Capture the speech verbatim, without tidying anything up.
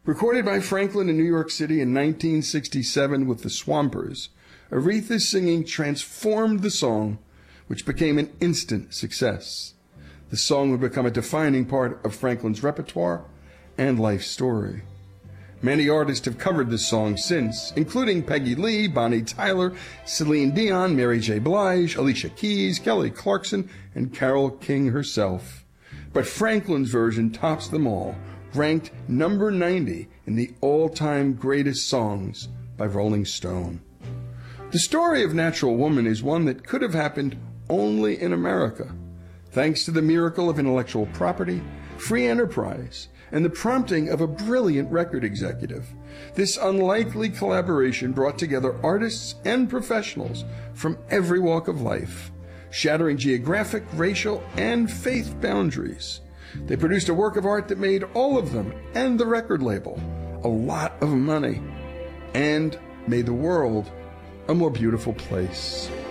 Recorded by Franklin in New York City in nineteen sixty-seven with the Swampers, Aretha's singing transformed the song, which became an instant success. The song would become a defining part of Franklin's repertoire and life story. Many artists have covered this song since, including Peggy Lee, Bonnie Tyler, Celine Dion, Mary J. Blige, Alicia Keys, Kelly Clarkson, and Carole King herself. But Franklin's version tops them all, ranked number ninety in the all-time greatest songs by Rolling Stone. The story of Natural Woman is one that could have happened only in America, thanks to the miracle of intellectual property, free enterprise, and the prompting of a brilliant record executive. This unlikely collaboration brought together artists and professionals from every walk of life, shattering geographic, racial, and faith boundaries. They produced a work of art that made all of them and the record label a lot of money and made the world a more beautiful place.